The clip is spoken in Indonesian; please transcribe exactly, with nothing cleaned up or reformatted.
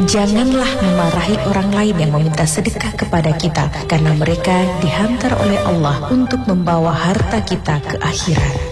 Janganlah memarahi orang lain yang meminta sedekah kepada kita, karena mereka dihantar oleh Allah untuk membawa harta kita ke akhirat.